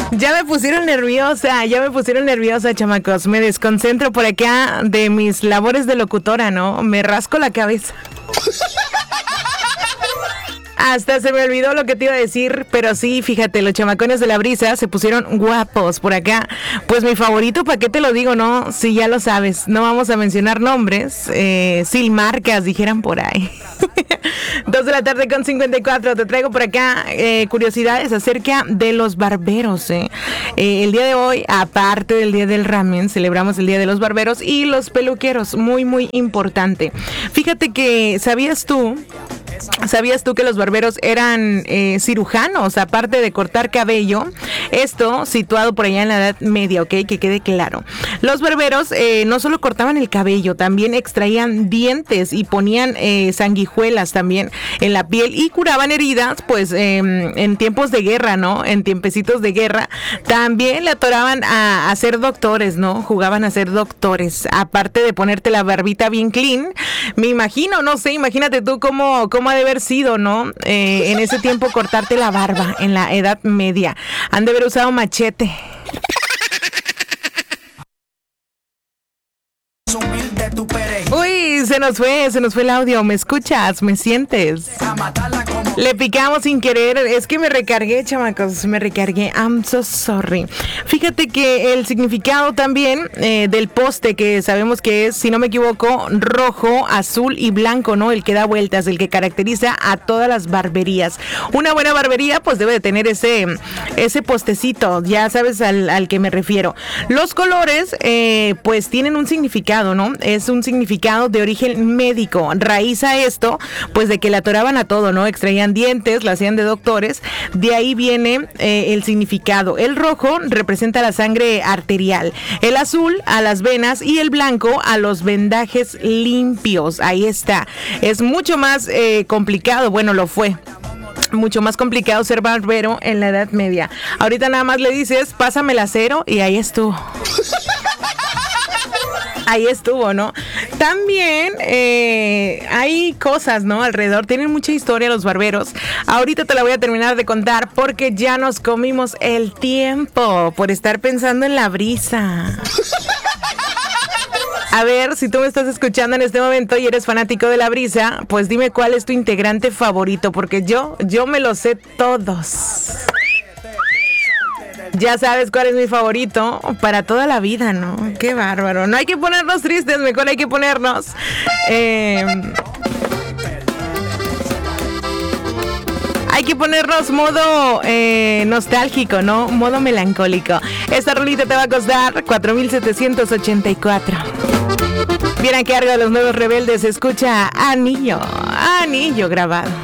Ya me pusieron nerviosa, chamacos. Me desconcentro por acá de mis labores de locutora, ¿no? Me rasco la cabeza. Hasta se me olvidó lo que te iba a decir, pero sí, fíjate, los chamacones de la brisa se pusieron guapos por acá. Pues mi favorito, ¿para qué te lo digo, no? Si ya lo sabes, no vamos a mencionar nombres, sin marcas, dijeran por ahí. 2 de la tarde con 54, te traigo por acá curiosidades acerca de los barberos. El día de hoy, aparte del Día del Ramen, celebramos el Día de los Barberos y los peluqueros, muy, muy importante. Fíjate que, ¿Sabías tú que los barberos eran cirujanos, aparte de cortar cabello? Esto situado por allá en la Edad Media, ¿ok? Que quede claro. Los barberos no solo cortaban el cabello, también extraían dientes y ponían sanguijuelas también en la piel y curaban heridas, pues en tiempos de guerra, ¿no? En tiempecitos de guerra. También le atoraban a ser doctores, ¿no? Jugaban a ser doctores. Aparte de ponerte la barbita bien clean, me imagino, no sé, imagínate tú cómo ha de haber sido, ¿no? En ese tiempo cortarte la barba en la Edad Media. Han de haber usado machete. Uy, se nos fue el audio. ¿Me escuchas? ¿Me sientes? Le picamos sin querer. Es que me recargué, chamacos. I'm so sorry. Fíjate que el significado también del poste, que sabemos que es, si no me equivoco, rojo, azul y blanco, ¿no? El que da vueltas, el que caracteriza a todas las barberías. Una buena barbería, pues debe de tener ese postecito. Ya sabes al que me refiero. Los colores, pues tienen un significado, ¿no? Es un significado de origen médico. Raíz a esto, pues de que le atoraban a todo, ¿no? Extraían dientes, la hacían de doctores. De ahí viene el significado. El rojo representa la sangre arterial, el azul a las venas y el blanco a los vendajes limpios. Ahí está. Es mucho más complicado. Bueno, lo fue. Mucho más complicado ser barbero en la Edad Media. Ahorita nada más le dices, pásame el acero y ahí estuvo. Ahí estuvo, ¿no? También hay cosas, ¿no? Alrededor. Tienen mucha historia los barberos. Ahorita te la voy a terminar de contar porque ya nos comimos el tiempo por estar pensando en la brisa. A ver, si tú me estás escuchando en este momento y eres fanático de la brisa, pues dime cuál es tu integrante favorito, porque yo me los sé todos. Ya sabes cuál es mi favorito para toda la vida, ¿no? Qué bárbaro. No hay que ponernos tristes, mejor hay que ponernos hay que ponernos modo nostálgico, ¿no? Modo melancólico. Esta rolita te va a costar 4,784. Bien, a cargo de los Nuevos Rebeldes, escucha Anillo grabado.